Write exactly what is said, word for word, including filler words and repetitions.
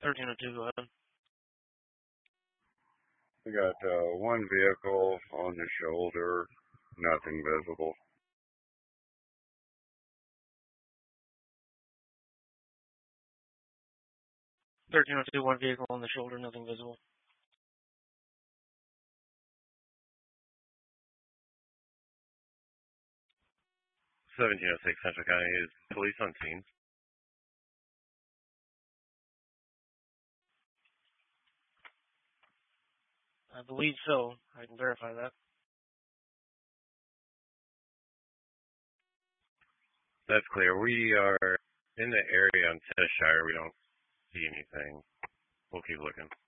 thirteen oh two, go ahead. We got uh, one vehicle on the shoulder, nothing visible. thirteen oh two, one vehicle on the shoulder, nothing visible. seventeen oh six, Central County, is police on scene? I believe so. I can verify that. That's clear. We are in the area on Cheshire. We don't see anything. We'll keep looking.